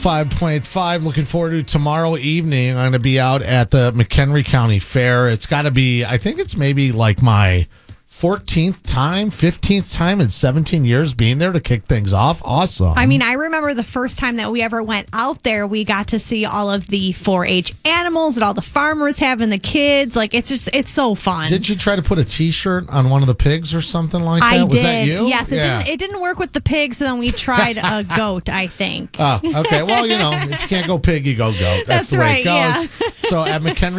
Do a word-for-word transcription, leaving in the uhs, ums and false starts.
five point five. Looking forward to tomorrow evening. I'm going to be out at the McHenry County Fair. It's got to be, I think it's maybe like my fourteenth time, fifteenth time in seventeen years being there to kick things off. Awesome. I mean, I remember the first time that we ever went out there, we got to see all of the four H animals that all the farmers have and the kids. Like, it's just, it's so fun. Did you try to put a T-shirt on one of the pigs or something like that? I Was did. that you? Yes, it yeah. didn't. It didn't work with the pigs, so then we tried a goat. I think. Oh, okay. Well, you know, if you can't go pig, you go goat. That's, That's the way right, it goes. yeah. So at McHenry